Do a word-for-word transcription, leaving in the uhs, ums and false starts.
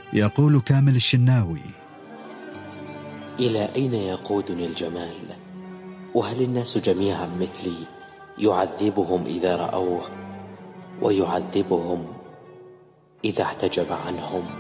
يقول كامل الشناوي: إلى أين يقودني الجمال؟ وهل الناس جميعا مثلي؟ يعذبهم إذا رأوه ويعذبهم إذا احتجب عنهم.